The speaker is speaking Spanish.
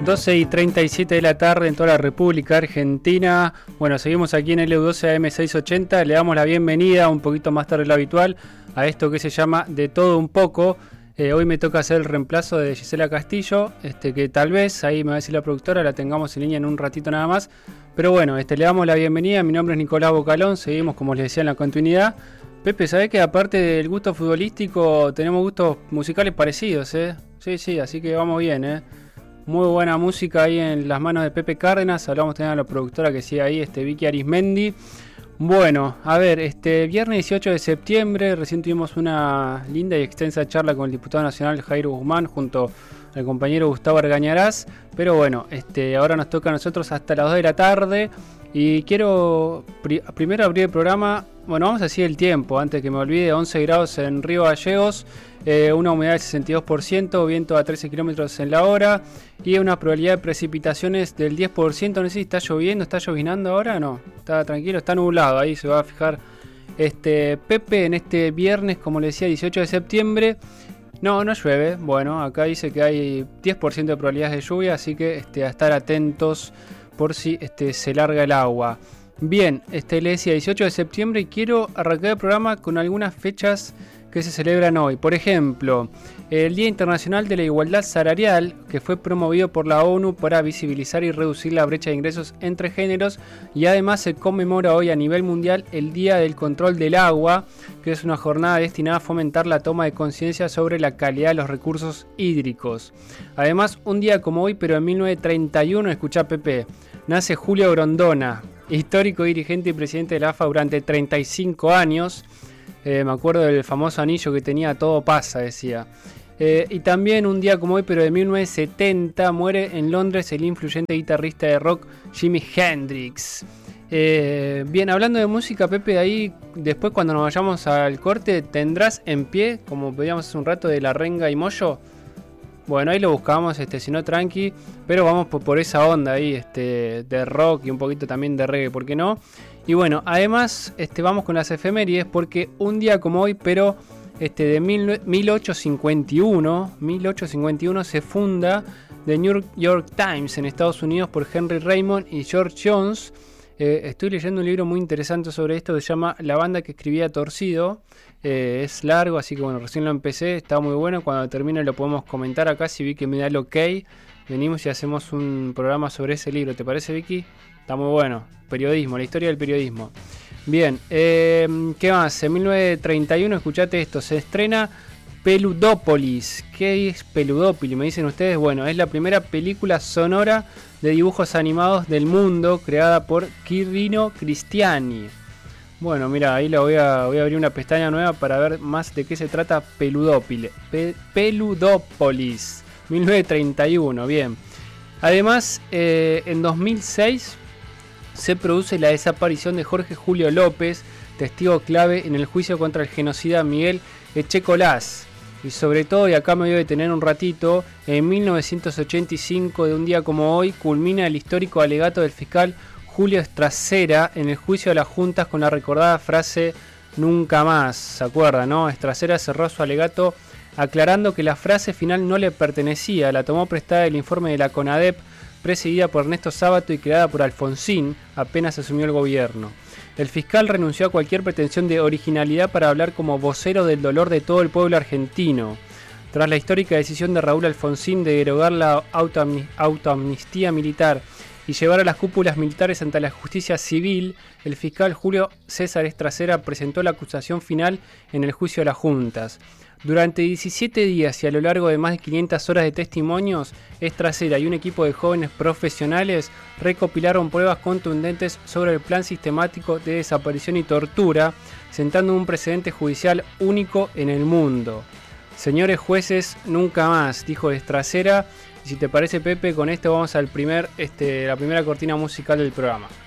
12:37 de la tarde en toda la República Argentina. Bueno, seguimos aquí en LU12 AM680. Le damos la bienvenida un poquito más tarde de lo habitual a esto que se llama De Todo Un Poco. Hoy me toca hacer el reemplazo de Gisela Castillo, que tal vez, ahí me va a decir la productora, la tengamos en línea en un ratito nada más. Pero bueno, le damos la bienvenida. Mi nombre es Nicolás Bocalón. Seguimos, como les decía, en la continuidad. Pepe, ¿sabés que aparte del gusto futbolístico tenemos gustos musicales parecidos, Sí, así que vamos bien, Muy buena música ahí en las manos de Pepe Cárdenas. Hablamos también a la productora que sigue ahí, Vicky Arismendi. Bueno, a ver, viernes 18 de septiembre recién tuvimos una linda y extensa charla con el diputado nacional Jairo Guzmán junto al compañero Gustavo Argañarás. Pero bueno, ahora nos toca a nosotros hasta las 2 de la tarde. Y quiero primero abrir el programa. Bueno, vamos a decir el tiempo, antes que me olvide. 11 grados en Río Gallegos, una humedad del 62%, viento a 13 kilómetros en la hora y una probabilidad de precipitaciones del 10%. No sé si está lloviendo, está llovinando ahora, no, está tranquilo, está nublado, ahí se va a fijar Pepe en este viernes, como le decía, 18 de septiembre. No llueve, bueno, acá dice que hay 10% de probabilidades de lluvia, así que a estar atentos por si se larga el agua. Bien, le decía 18 de septiembre y quiero arrancar el programa con algunas fechas que se celebran hoy. Por ejemplo, el Día Internacional de la Igualdad Salarial, que fue promovido por la ONU para visibilizar y reducir la brecha de ingresos entre géneros, y además se conmemora hoy a nivel mundial el Día del Control del Agua, que es una jornada destinada a fomentar la toma de conciencia sobre la calidad de los recursos hídricos. Además, un día como hoy, pero en 1931, escuchá Pepe, nace Julio Grondona, histórico dirigente y presidente de la AFA durante 35 años. Me acuerdo del famoso anillo que tenía, todo pasa, decía. Y también un día como hoy, pero de 1970, muere en Londres el influyente guitarrista de rock Jimi Hendrix. Bien, hablando de música, Pepe, ahí después cuando nos vayamos al corte, ¿tendrás en pie, como pedíamos hace un rato, de La Renga y Moyo? Bueno, ahí lo buscamos, si no tranqui, pero vamos por esa onda ahí, de rock y un poquito también de reggae, ¿por qué no? Y bueno, además, vamos con las efemérides, porque un día como hoy, pero de 1851 se funda The New York Times en Estados Unidos por Henry Raymond y George Jones. Estoy leyendo un libro muy interesante sobre esto que se llama La banda que escribía Torcido. Es largo, así que bueno, recién lo empecé, está muy bueno. Cuando termine lo podemos comentar acá, si Vicky me da el ok, venimos y hacemos un programa sobre ese libro. ¿Te parece, Vicky? Está muy bueno. Periodismo, la historia del periodismo. Bien, ¿qué más? En 1931, escuchate esto, se estrena Peludópolis. ¿Qué es Peludópolis? Me dicen ustedes. Bueno, es la primera película sonora de dibujos animados del mundo, creada por Quirino Cristiani. Bueno, mira, ahí voy a abrir una pestaña nueva para ver más de qué se trata Peludópolis. Peludópolis, 1931, bien. Además, en 2006 se produce la desaparición de Jorge Julio López, testigo clave en el juicio contra el genocida Miguel Echecolás. Y sobre todo, y acá me voy a detener un ratito, en 1985, de un día como hoy, culmina el histórico alegato del fiscal Julio Estracera en el juicio de las juntas con la recordada frase "nunca más". ¿Se acuerdan, no? Estracera cerró su alegato aclarando que la frase final no le pertenecía, la tomó prestada del informe de la CONADEP, presidida por Ernesto Sábato y creada por Alfonsín, apenas asumió el gobierno. El fiscal renunció a cualquier pretensión de originalidad para hablar como vocero del dolor de todo el pueblo argentino. Tras la histórica decisión de Raúl Alfonsín de derogar la autoamnistía militar y llevar a las cúpulas militares ante la justicia civil, el fiscal Julio César Estracera presentó la acusación final en el juicio de las juntas. Durante 17 días y a lo largo de más de 500 horas de testimonios, Estracera y un equipo de jóvenes profesionales recopilaron pruebas contundentes sobre el plan sistemático de desaparición y tortura, sentando un precedente judicial único en el mundo. Señores jueces, nunca más, dijo Estracera. Y si te parece, Pepe, con esto vamos al la primera cortina musical del programa.